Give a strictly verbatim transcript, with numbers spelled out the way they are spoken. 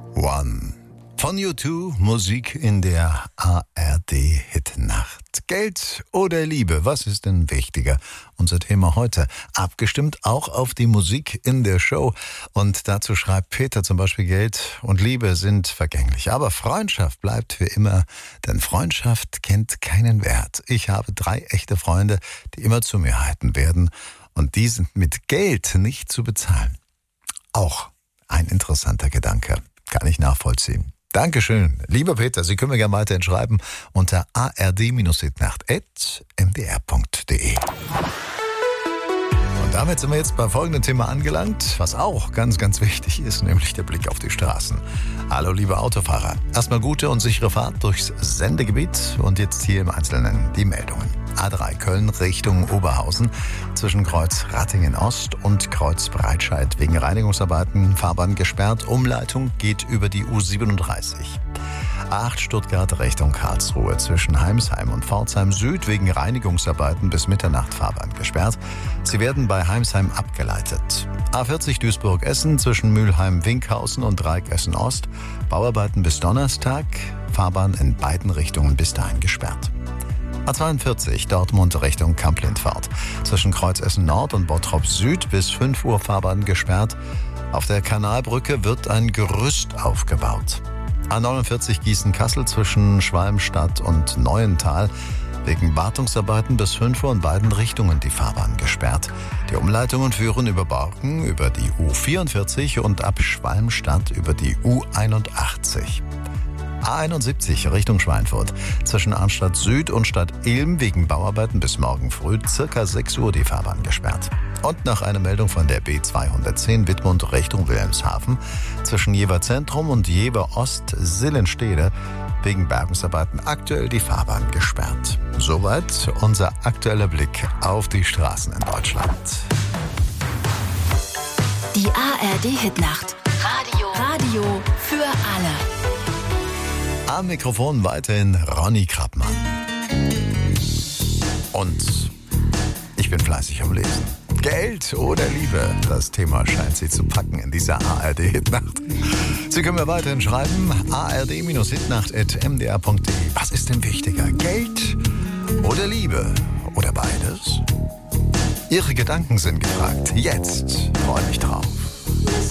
One. Von U zwei, Musik in der A R D-Hitnacht. Geld oder Liebe, was ist denn wichtiger? Unser Thema heute, abgestimmt auch auf die Musik in der Show. Und dazu schreibt Peter zum Beispiel, Geld und Liebe sind vergänglich. Aber Freundschaft bleibt für immer, denn Freundschaft kennt keinen Wert. Ich habe drei echte Freunde, die immer zu mir halten werden. Und die sind mit Geld nicht zu bezahlen. Auch ein interessanter Gedanke, kann ich nachvollziehen. Dankeschön, lieber Peter. Sie können mir gerne weiterhin schreiben unter a r d hitnacht at m d r punkt d e. Und damit sind wir jetzt bei folgendem Thema angelangt, was auch ganz, ganz wichtig ist, nämlich der Blick auf die Straßen. Hallo, liebe Autofahrer. Erstmal gute und sichere Fahrt durchs Sendegebiet und jetzt hier im Einzelnen die Meldungen. A drei Köln Richtung Oberhausen zwischen Kreuz Rattingen Ost und Kreuz Breitscheid wegen Reinigungsarbeiten Fahrbahn gesperrt. Umleitung geht über die U siebenunddreißig. A acht Stuttgart Richtung Karlsruhe zwischen Heimsheim und Pforzheim Süd wegen Reinigungsarbeiten bis Mitternacht Fahrbahn gesperrt. Sie werden bei Heimsheim abgeleitet. A vierzig Duisburg Essen zwischen Mülheim Winkhausen und Dreieck Essen Ost. Bauarbeiten bis Donnerstag. Fahrbahn in beiden Richtungen bis dahin gesperrt. A zweiundvierzig Dortmund Richtung Kamp-Lindfort. Zwischen Kreuz Essen Nord und Bottrop Süd bis fünf Uhr Fahrbahn gesperrt. Auf der Kanalbrücke wird ein Gerüst aufgebaut. A neunundvierzig Gießen-Kassel zwischen Schwalmstadt und Neuental. Wegen Wartungsarbeiten bis fünf Uhr in beiden Richtungen die Fahrbahn gesperrt. Die Umleitungen führen über Borken über die U vierundvierzig und ab Schwalmstadt über die U einundachtzig. A einundsiebzig Richtung Schweinfurt. Zwischen Arnstadt Süd und Stadt Ilm wegen Bauarbeiten bis morgen früh circa sechs Uhr die Fahrbahn gesperrt. Und nach einer Meldung von der B zweihundertzehn Wittmund Richtung Wilhelmshaven zwischen Jever Zentrum und Jever Ost Sillenstede wegen Bergungsarbeiten aktuell die Fahrbahn gesperrt. Soweit unser aktueller Blick auf die Straßen in Deutschland. Die A R D-Hitnacht. Radio. Radio für alle. Am Mikrofon weiterhin Ronny Krappmann. Und ich bin fleißig am Lesen. Geld oder Liebe, das Thema scheint Sie zu packen in dieser A R D-Hitnacht. Sie können mir weiterhin schreiben, a r d hitnacht at m d r punkt d e. Was ist denn wichtiger, Geld oder Liebe oder beides? Ihre Gedanken sind gefragt. Jetzt freue mich drauf.